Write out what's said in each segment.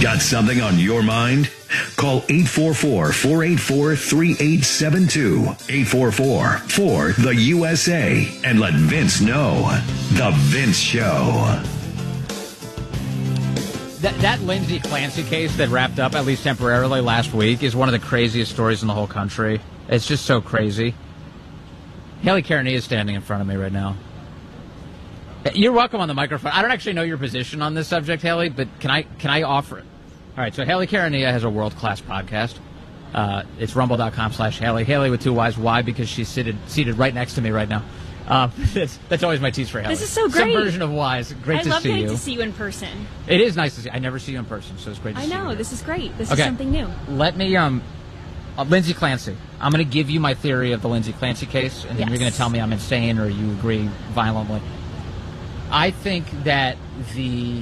Got something on your mind? Call 844-484-3872. 844-4-THE-USA. And let Vince know. The Vince Show. That Lindsay Clancy case that wrapped up, at least temporarily, last week is one of the craziest stories in the whole country. It's just so crazy. Haley Carney is standing in front of me right now. You're welcome on the microphone. I don't actually know your position on this subject, Haley, but can I offer it? All right, so Haley Carania has a world-class podcast. It's rumble.com/Haley. Haley with two Y's. Why? Because she's seated right next to me right now. That's always my tease for Haley. This is so great. Some version of Y's. Great to see you. I love to see you in person. It is nice to see you. I never see you in person, so it's great to see you. I know. Here. This is great. This is something new. Let me, Lindsay Clancy. I'm going to give you my theory of the Lindsay Clancy case, and then you're going to tell me I'm insane or you agree violently. I think that the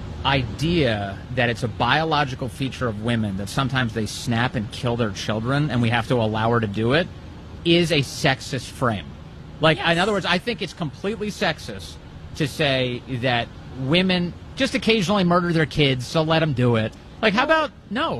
idea that it's a biological feature of women that sometimes they snap and kill their children and we have to allow her to do it is a sexist frame. Like, in other words, I think it's completely sexist to say that women just occasionally murder their kids, so let them do it. Like, how about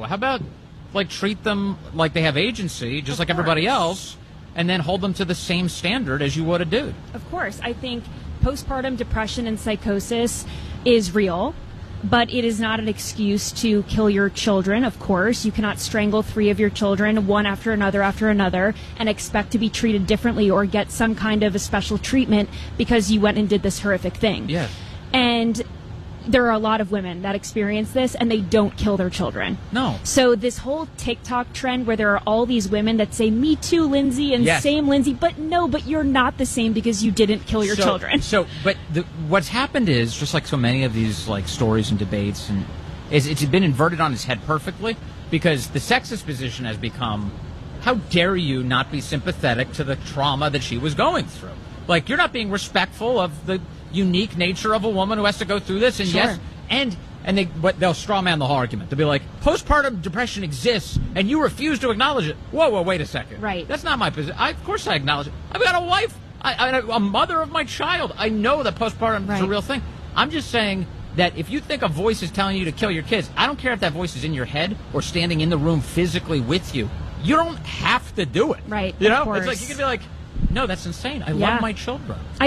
like, treat them like they have agency, just like everybody else, and then hold them to the same standard as you would a dude? Of course. I think postpartum depression and psychosis is real, but it is not an excuse to kill your children, of course. You cannot strangle 3 of your children, one after another, and expect to be treated differently or get some kind of a special treatment because you went and did this horrific thing. Yes. And there are a lot of women that experience this, and they don't kill their children. No. So this whole TikTok trend where there are all these women that say, me too, Lindsay, and same Lindsay, but you're not the same because you didn't kill your children. But what's happened is, just like so many of these like stories and debates, and it's been inverted on its head perfectly, because the sexist position has become, how dare you not be sympathetic to the trauma that she was going through? Like, you're not being respectful of the unique nature of a woman who has to go through this. And they'll straw man the whole argument. They'll be like, postpartum depression exists and you refuse to acknowledge it. Whoa, wait a second. Right. That's not my position. Of course I acknowledge it. I've got a wife, a mother of my child. I know that postpartum is a real thing. I'm just saying that if you think a voice is telling you to kill your kids, I don't care if that voice is in your head or standing in the room physically with you. You don't have to do it. Right. You know? It's like, you can be like, no, that's insane. I love my children.